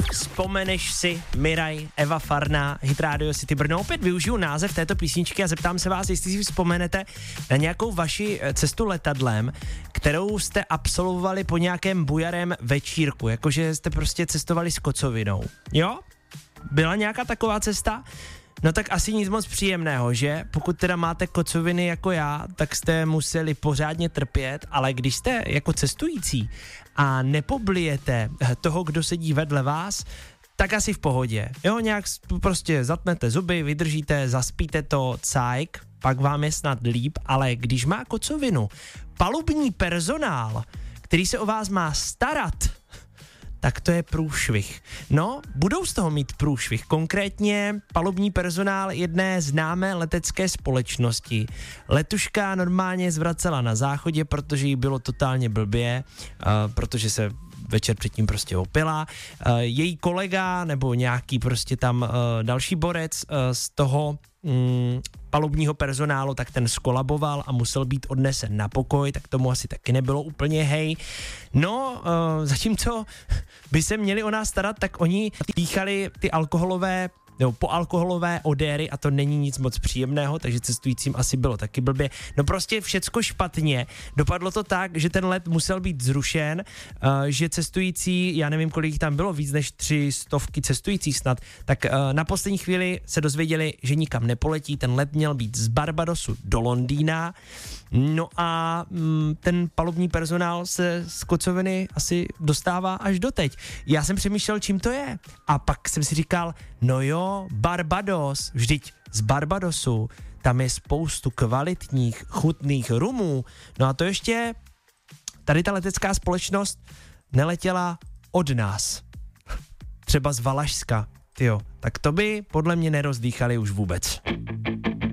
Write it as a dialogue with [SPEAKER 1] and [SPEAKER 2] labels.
[SPEAKER 1] Vzpomeneš si, Miraj, Eva Farná, Hit Radio City Brno. Opět využiju název této písničky a zeptám se vás, jestli si vzpomenete na nějakou vaši cestu letadlem, kterou jste absolvovali po nějakém bujarém večírku, jakože jste prostě cestovali s kocovinou. Jo? Byla nějaká taková cesta? No tak asi nic moc příjemného, že? Pokud teda máte kocoviny jako já, tak jste museli pořádně trpět, ale když jste jako cestující a nepoblijete toho, kdo sedí vedle vás, tak asi v pohodě. Jo, nějak prostě zatnete zuby, vydržíte, zaspíte to, cajk, pak vám je snad líp, ale když má kocovinu palubní personál, který se o vás má starat, tak to je průšvih. No, budou z toho mít průšvih. Konkrétně palubní personál jedné známé letecké společnosti. Letuška normálně zvracela na záchodě, protože jí bylo totálně blbě, protože se večer předtím prostě opila. Její kolega nebo nějaký prostě tam další borec z toho palubního personálu, tak ten skolaboval a musel být odnesen na pokoj, tak tomu asi taky nebylo úplně hej. No, zatímco by se měli o nás starat, tak oni píchali ty alkoholové nebo poalkoholové odéry a to není nic moc příjemného, takže cestujícím asi bylo taky blbě. No prostě všecko špatně. Dopadlo to tak, že ten let musel být zrušen, že cestující, já nevím, kolik tam bylo, víc než 300 cestujících snad, tak na poslední chvíli se dozvěděli, že nikam nepoletí, ten let měl být z Barbadosu do Londýna, no a ten palubní personál se z kocoviny asi dostává až doteď. Já jsem přemýšlel, čím to je a pak jsem si říkal, no jo, Barbados, vždyť z Barbadosu, tam je spoustu kvalitních, chutných rumů, no a to ještě tady ta letecká společnost neletěla od nás, třeba z Valašska, tyjo, tak to by podle mě nerozdýchali už vůbec.